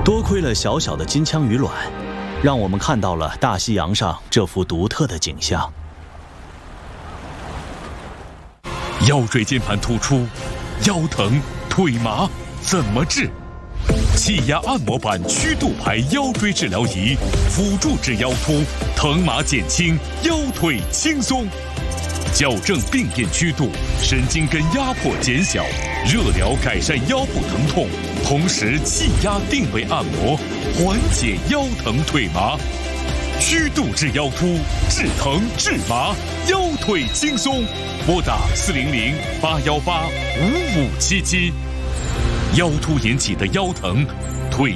多亏了小小的金枪鱼卵，让我们看到了大西洋上这幅独特的景象。 腰椎间盘突出、腰疼、腿麻怎么治？气压按摩板曲度牌腰椎治疗仪，辅助治腰突，疼麻减轻，腰腿轻松。矫正病变曲度，神经根压迫减小，热疗改善腰部疼痛，同时气压定位按摩，缓解腰疼腿麻。曲度治腰突，治疼治麻，腰腿轻松。拨打400-818-5577。腰突引起的腰疼，